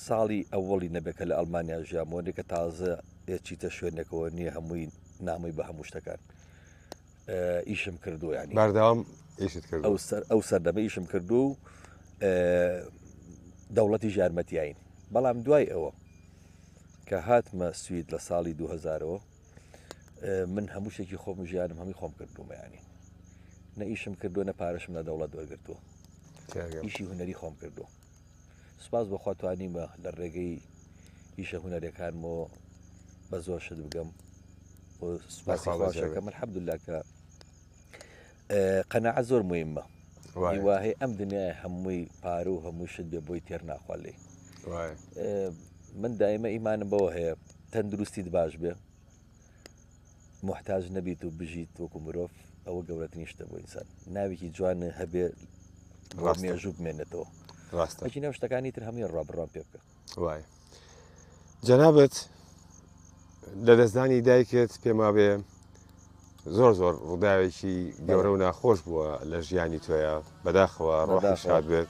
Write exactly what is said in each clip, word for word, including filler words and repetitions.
ساڵی ئەوڵی نەبێت کە لە ئەڵمانیا ژامۆنێ کە تازە چیتە شوێنێکەوە نییە هەمووی نامەی بە هەموو شتەکان ئیشم کردو ینی بەردەوام ئیشت کرد ئەو سەردەمە ئیشم کردو و دەوڵەتی ژارمەتیین بەڵام دوای ئەوە کە هاتمە سوید لە ساڵی دوهزارەوە من هەموو شتێکی خۆم ژیانم هەمی خۆم کردومەیانی نە ئیشم کردو نە پارەشم لە دەوڵەت وەرگرتووە ئیشی هوەری خۆم کردو سپاس بەخوا توانیمە لە ڕێگەی ئیشە هوەرەکانمەوە بە زۆر شت بگەم سوپاسی خۆشەکەم الحەمدوللا کە قەناعەت زۆر موهیمە وایە ئەم دنیای هەمووی پارە و هەموو شت بێ بۆی تێر ناخوا لێ من دائمە ئیمانم بەوە هەیە تەندروستیت باش بێ محتاج نەبیت و بژیت وەکو مرۆڤ ئەوە گەورەترین شتە بۆ ئینسان ناوێکی جوانە هەبێ مێژوو بمێنێتەوە ڕاستەکی ناو شتەکانی تر هەمووی ڕابڕام پێ بکە وای جەنابەت لە دەستدانی دایکت پێما بێ زۆر زۆر ڕووداوێکی گەورە و ناخۆش بووە لە ژیانی تۆیە بەداخەوە ڕۆحی شاد بێت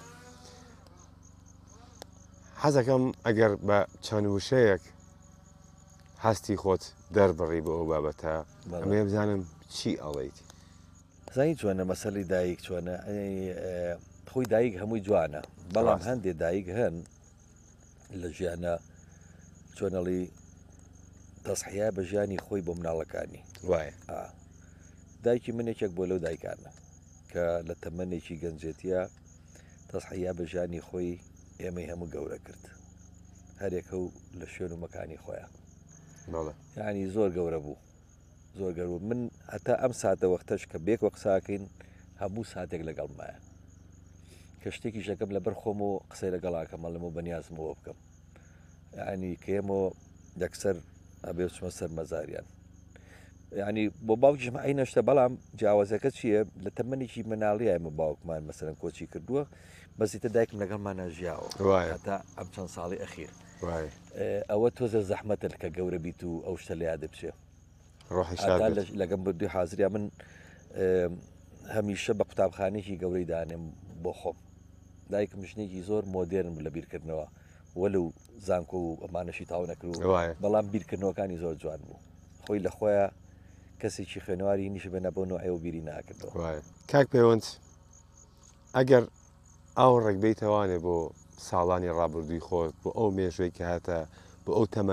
حەزەکەم ئەگەر بە چەند وشەیەک هەستی خۆت دەربڕی بە ئەو بابەتە ئەمێ بزانم چی ئەڵێیت زانی چۆنە مەسەلی دایک چۆنە خۆی دایک هەمووی جوانە بەڵام هەندێ دایک هەن لە ژیانە چۆنەڵی تەسحیا بە ژیانی خۆی بۆ مناڵەکانی وایە دایکی منێکێک بۆ لەو دایکانە کە لە تەمەنێکی گەنجێتیە تەسحیا بە ژیانی خۆی ئێمەی هەموو گەورە کرد هەرێکە و لە شوێن و مەکانی خۆیان یعنی زۆر گەورە بوو زۆر گەورە من هەتا ئەم ساتە وەختەش کە بێک وە قساکەین هەموو ساتێک لەگەڵ مایە کە شتێکی شەکەم لەبەر خۆم و قسەی لەگەڵاکەمە لەمە بەنیازمەوە بکەم ینی کێمەوە یەکسەر ئەبێ چمە سەر مەزاریان ینی بۆ باوکیشمە ئەی نەشتە بەڵام جیاوازەکە چییە لە تەمەنێکی مناڵی ئەمە باوکمان مەسەرەن کۆچی کردووە بەزیتە دایکم لەگەڵمانە ژیاوە تا ئەم چەند ساڵی ئەخیر ئەوە تۆزە زەحمەتە کە گەورە بیت و ئەو شتە لە یادە بچێ لەگەم بردوی حازریا من هەمیشە بە قوتابخانێکی گەورەی دانێم بۆ خۆم دایکم ژنێکی زۆر مۆدێرن لە بیرکردنەوە وەلو زانکۆ و ئەمانەشی تاو نەکرد بەڵام بیرکردنەوەکانی زۆر جوان بوو خۆی لە خۆیان کەسێکی خوێنەواری نیش بێنە بۆ نوعەوە بیری ناکردەوە کاک پەیوەند ئەگەر ئاو ڕێک بیتەوانێ بۆ ساڵانی ڕابردووی خۆت بۆ ئەو مێژوەی کە هاتە بۆ ئەو تەمە